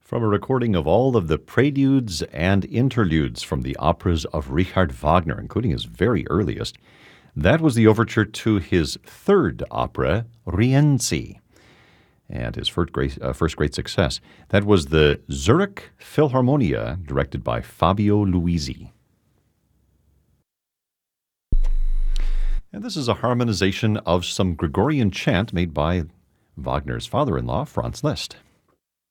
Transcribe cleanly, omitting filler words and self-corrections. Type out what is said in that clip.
From a recording of all of the preludes and interludes from the operas of Richard Wagner, including his very earliest. That was the overture to his third opera, Rienzi, and his first great success. That was the Zurich Philharmonia, directed by Fabio Luisi. And this is a harmonization of some Gregorian chant made by Wagner's father-in-law, Franz Liszt.